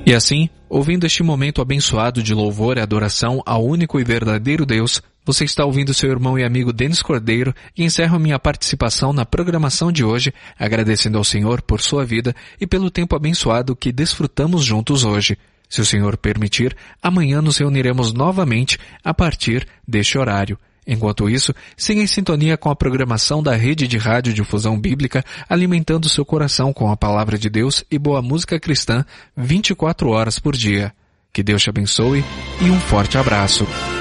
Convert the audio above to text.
E assim, ouvindo este momento abençoado de louvor e adoração ao único e verdadeiro Deus, você está ouvindo seu irmão e amigo Denis Cordeiro e encerro minha participação na programação de hoje, agradecendo ao Senhor por sua vida e pelo tempo abençoado que desfrutamos juntos hoje. Se o Senhor permitir, amanhã nos reuniremos novamente a partir deste horário. Enquanto isso, siga em sintonia com a programação da Rede de Rádio Difusão Bíblica, alimentando seu coração com a Palavra de Deus e boa música cristã 24 horas por dia. Que Deus te abençoe e um forte abraço.